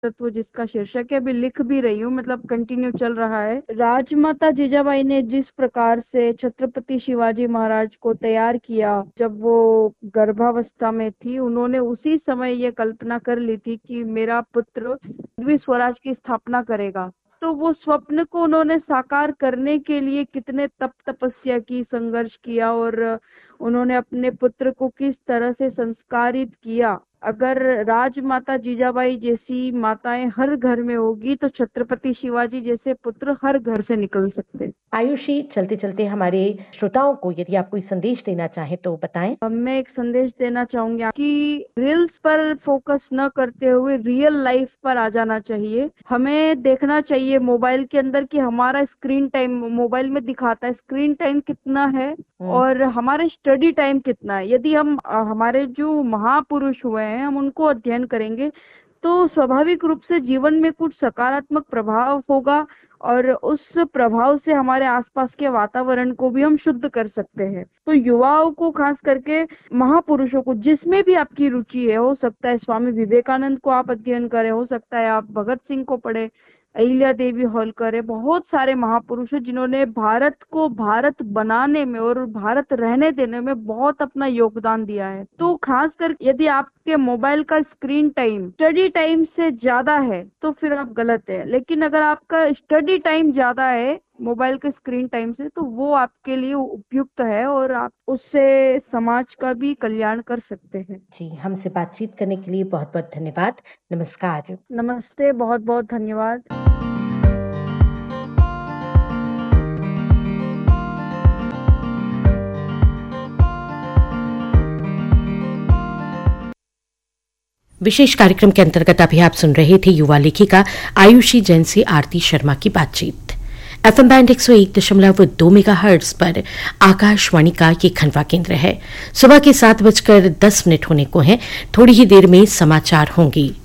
तत्व जिसका शीर्षक है, अभी लिख भी रही हूँ, मतलब कंटिन्यू चल रहा है। राजमाता जीजाबाई ने जिस प्रकार से छत्रपति शिवाजी महाराज को तैयार किया जब वो गर्भावस्था में थी, उन्होंने उसी समय ये कल्पना कर ली थी कि मेरा पुत्र द्विज स्वराज की स्थापना करेगा। तो वो स्वप्न को उन्होंने साकार करने के लिए कितने तप तपस्या की, संघर्ष किया, और उन्होंने अपने पुत्र को किस तरह से संस्कारित किया। अगर राजमाता जीजाबाई जैसी माताएं हर घर में होगी तो छत्रपति शिवाजी जैसे पुत्र हर घर से निकल सकते। आयुषी, चलते चलते हमारे श्रोताओं को यदि आप कोई संदेश देना चाहें तो बताएं। मैं एक संदेश देना चाहूंगी कि रील्स पर फोकस न करते हुए रियल लाइफ पर आ जाना चाहिए। हमें देखना चाहिए मोबाइल के अंदर कि हमारा स्क्रीन टाइम, मोबाइल में दिखाता है स्क्रीन टाइम कितना है और हमारे स्टडी टाइम कितना है। यदि हम हमारे जो महापुरुष हुए हैं हम उनको अध्ययन करेंगे तो स्वाभाविक रूप से जीवन में कुछ सकारात्मक प्रभाव होगा और उस प्रभाव से हमारे आसपास के वातावरण को भी हम शुद्ध कर सकते हैं। तो युवाओं को, खास करके महापुरुषों को, जिसमें भी आपकी रुचि है, हो सकता है स्वामी विवेकानंद को आप अध्ययन करें, हो सकता है आप भगत सिंह को पढ़े, अहिल्या देवी होलकर है, बहुत सारे महापुरुष हैं जिन्होंने भारत को भारत बनाने में और भारत रहने देने में बहुत अपना योगदान दिया है। तो खासकर यदि आपके मोबाइल का स्क्रीन टाइम स्टडी टाइम से ज्यादा है तो फिर आप गलत है, लेकिन अगर आपका स्टडी टाइम ज्यादा है मोबाइल के स्क्रीन टाइम से तो वो आपके लिए उपयुक्त है और आप उससे समाज का भी कल्याण कर सकते हैं। जी, हमसे बातचीत करने के लिए बहुत बहुत धन्यवाद। नमस्कार। नमस्ते, बहुत बहुत धन्यवाद। विशेष कार्यक्रम के अंतर्गत अभी आप सुन रहे थे युवा लेखिका आयुषी जैन से आरती शर्मा की बातचीत। एफएम बैंड 101.2 मेगाहर्ट्ज पर आकाशवाणी का ये खंडवा केंद्र है। सुबह के 7:10 होने को हैं। थोड़ी ही देर में समाचार होंगी।